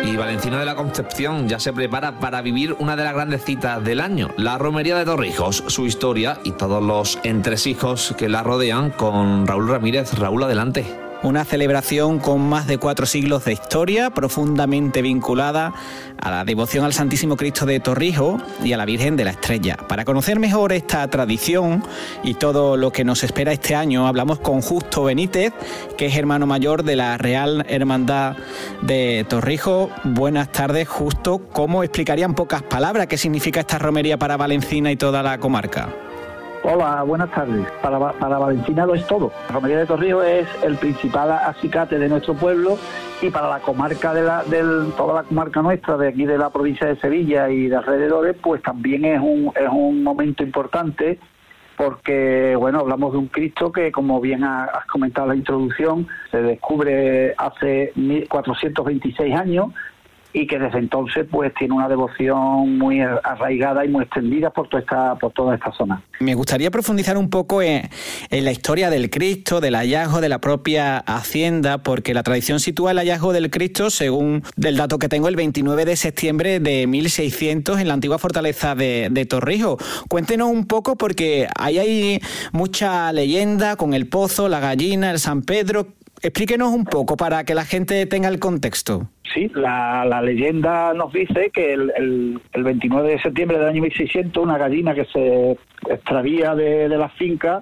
Y Valencina de la Concepción ya se prepara para vivir una de las grandes citas del año, la Romería de Torrijos, su historia y todos los entresijos que la rodean, con Raúl Ramírez. Raúl, adelante. Una celebración con más de 4 siglos de historia, profundamente vinculada a la devoción al Santísimo Cristo de Torrijos y a la Virgen de la Estrella. Para conocer mejor esta tradición y todo lo que nos espera este año, hablamos con Justo Benítez, que es hermano mayor de la Real Hermandad de Torrijos. Buenas tardes, Justo. ¿Cómo explicaría en pocas palabras qué significa esta romería para Valencina y toda la comarca? Hola, buenas tardes. Para Valencina lo es todo. La romería de Torrijos es el principal acicate de nuestro pueblo, y para la comarca toda la comarca nuestra, de aquí de la provincia de Sevilla y de alrededores, pues también es un momento importante, porque bueno, hablamos de un Cristo que, como bien has comentado en la introducción, se descubre hace 1426 años, y que desde entonces pues tiene una devoción muy arraigada y muy extendida por toda esta zona. Me gustaría profundizar un poco en la historia del Cristo, del hallazgo de la propia hacienda, porque la tradición sitúa el hallazgo del Cristo, según del dato que tengo, el 29 de septiembre de 1600 en la antigua fortaleza de Torrijos. Cuéntenos un poco, porque ahí hay mucha leyenda con el pozo, la gallina, el San Pedro. Explíquenos un poco para que la gente tenga el contexto. Sí, la leyenda nos dice que el 29 de septiembre del año 1600, una gallina que se extravía de la finca,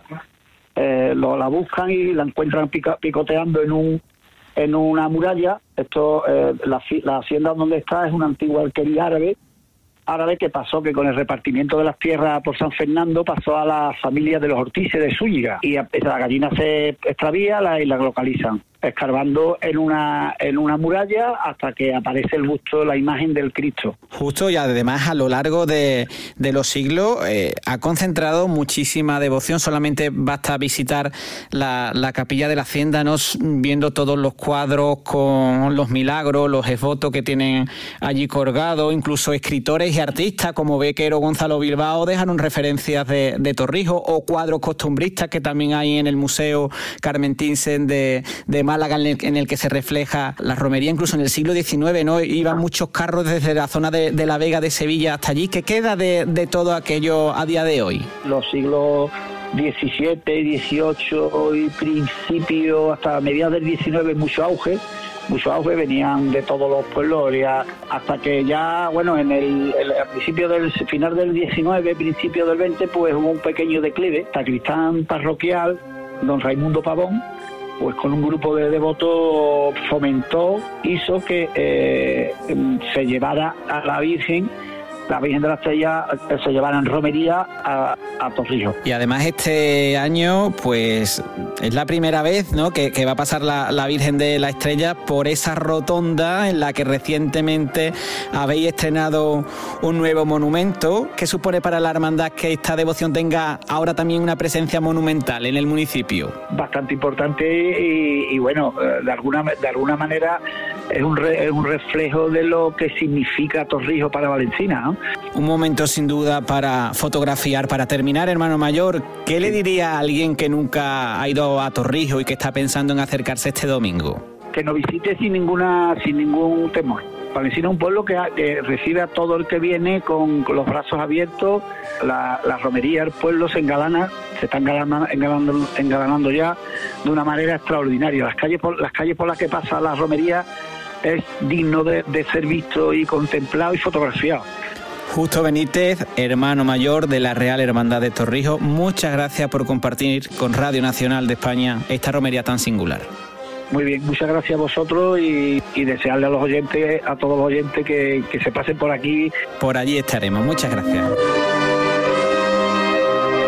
la buscan y la encuentran picoteando en una muralla. La hacienda donde está es una antigua alquería árabe que pasó, que con el repartimiento de las tierras por San Fernando pasó a la familia de los Ortices de Zúñiga, y la gallina se extravía y la localizan, escarbando en una muralla hasta que aparece el busto, la imagen del Cristo. Justo, y además a lo largo de los siglos ha concentrado muchísima devoción. Solamente basta visitar la capilla de la hacienda, viendo todos los cuadros con los milagros, los esvotos que tienen allí colgados. Incluso escritores y artistas como Becker o Gonzalo Bilbao dejaron referencias de Torrijos, o cuadros costumbristas que también hay en el Museo Carmen Thyssen de Málaga, en el que se refleja la romería. Incluso en el siglo XIX, ¿no? Iban muchos carros desde la zona de la Vega de Sevilla hasta allí. ¿Qué queda de todo aquello a día de hoy? Los siglos XVII, XVIII y principio, hasta mediados del XIX, mucho auge, venían de todos los pueblos, hasta que ya, bueno, al principio final del XIX, principio del XX, pues hubo un pequeño declive. Sacristán parroquial, don Raimundo Pavón, pues con un grupo de devotos hizo que se llevara a la Virgen de la Estrella, se llevara en romería a Torrijos. Y además este año pues es la primera vez, ¿no?, que va a pasar la Virgen de la Estrella por esa rotonda en la que recientemente habéis estrenado un nuevo monumento. ¿Qué supone para la hermandad que esta devoción tenga ahora también una presencia monumental en el municipio? Bastante importante, y bueno, de alguna manera es un reflejo de lo que significa Torrijos para Valencina, ¿no? Un momento sin duda para fotografiar. Para terminar, hermano mayor, ¿qué le diría a alguien que nunca ha ido a Torrijos y que está pensando en acercarse este domingo? Que nos visite sin ningún temor. Valencina es un pueblo que recibe a todo el que viene con los brazos abiertos. La romería del pueblo se está engalanando ya de una manera extraordinaria. Las calles por las que pasa la romería es digno de ser visto y contemplado y fotografiado. Justo Benítez, hermano mayor de la Real Hermandad de Torrijos, muchas gracias por compartir con Radio Nacional de España esta romería tan singular. Muy bien, muchas gracias a vosotros, y desearle a todos los oyentes que se pasen por aquí. Por allí estaremos, muchas gracias.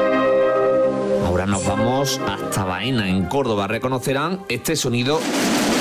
Ahora nos vamos hasta Baena, en Córdoba. Reconocerán este sonido